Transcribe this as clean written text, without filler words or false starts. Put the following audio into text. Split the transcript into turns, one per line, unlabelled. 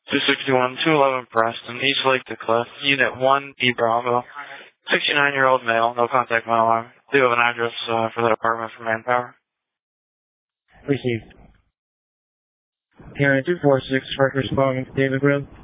261, 211 Preston, East Lake to Cliff, Unit 1, E Bravo. 69-year-old male, no contact my alarm. Do you have an address for that apartment for manpower?
Received. Karen 246, first responding to David Grill.